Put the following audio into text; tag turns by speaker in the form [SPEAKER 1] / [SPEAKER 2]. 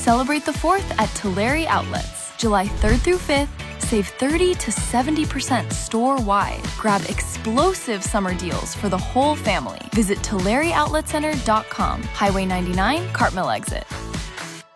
[SPEAKER 1] Celebrate the 4th at Tulare Outlets. July 3rd through 5th, save 30 to 70% store-wide. Grab explosive summer deals for the whole family. Visit TulareOutletCenter.com, Highway 99, Cartmill exit.